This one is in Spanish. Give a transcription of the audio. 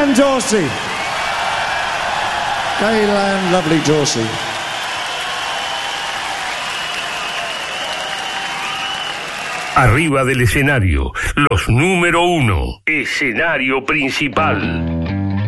Gaylan Dorsey. Gaylan Lovely Dorsey. Arriba del escenario, los número 1. Escenario principal.